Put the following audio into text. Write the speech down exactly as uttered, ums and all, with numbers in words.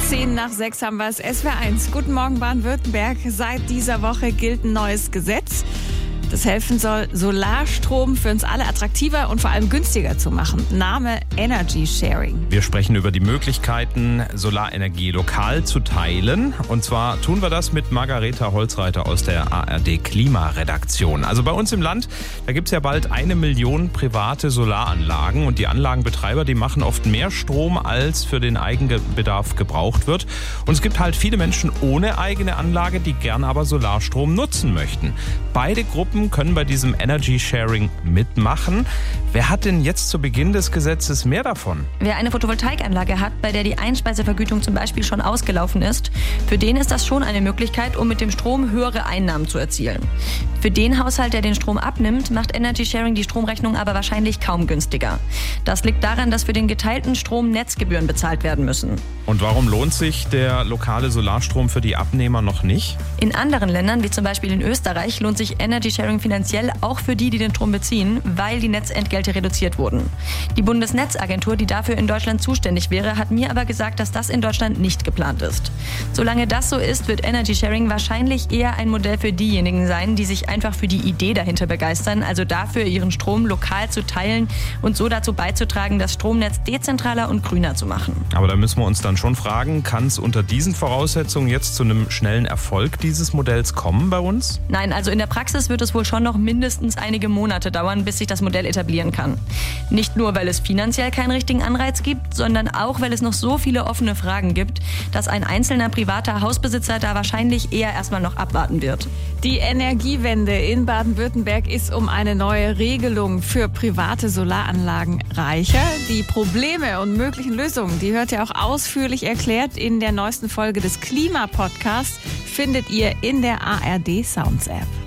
Zehn nach sechs haben wir es. S W R eins. Guten Morgen, Baden-Württemberg. Seit dieser Woche gilt ein neues Gesetz, das helfen soll, Solarstrom für uns alle attraktiver und vor allem günstiger zu machen. Name Energy Sharing. Wir sprechen über die Möglichkeiten, Solarenergie lokal zu teilen. Und zwar tun wir das mit Margareta Holzreiter aus der A R D Klimaredaktion. Also bei uns im Land, da gibt es ja bald eine Million private Solaranlagen. Und die Anlagenbetreiber, die machen oft mehr Strom, als für den Eigenbedarf gebraucht wird. Und es gibt halt viele Menschen ohne eigene Anlage, die gern aber Solarstrom nutzen möchten. Beide Gruppen können bei diesem Energy Sharing mitmachen. Wer hat denn jetzt zu Beginn des Gesetzes mehr davon? Wer eine Photovoltaikanlage hat, bei der die Einspeisevergütung zum Beispiel schon ausgelaufen ist, für den ist das schon eine Möglichkeit, um mit dem Strom höhere Einnahmen zu erzielen. Für den Haushalt, der den Strom abnimmt, macht Energy Sharing die Stromrechnung aber wahrscheinlich kaum günstiger. Das liegt daran, dass für den geteilten Strom Netzgebühren bezahlt werden müssen. Und warum lohnt sich der lokale Solarstrom für die Abnehmer noch nicht? In anderen Ländern, wie zum Beispiel in Österreich, lohnt sich Energy Sharing finanziell auch für die, die den Strom beziehen, weil die Netzentgelte reduziert wurden. Die Bundesnetzagentur, die dafür in Deutschland zuständig wäre, hat mir aber gesagt, dass das in Deutschland nicht geplant ist. Solange das so ist, wird Energy Sharing wahrscheinlich eher ein Modell für diejenigen sein, die sich einfach für die Idee dahinter begeistern, also dafür, ihren Strom lokal zu teilen und so dazu beizutragen, das Stromnetz dezentraler und grüner zu machen. Aber da müssen wir uns dann schon fragen, kann es unter diesen Voraussetzungen jetzt zu einem schnellen Erfolg dieses Modells kommen bei uns? Nein, also in der Praxis wird es wohl schon noch mindestens einige Monate dauern, bis sich das Modell etablieren kann. Nicht nur, weil es finanziell keinen richtigen Anreiz gibt, sondern auch, weil es noch so viele offene Fragen gibt, dass ein einzelner privater Hausbesitzer da wahrscheinlich eher erstmal noch abwarten wird. Die Energiewende in Baden-Württemberg ist um eine neue Regelung für private Solaranlagen reicher. Die Probleme und möglichen Lösungen, die hört ihr auch ausführlich erklärt in der neuesten Folge des Klima-Podcasts, findet ihr in der A R D Sounds App.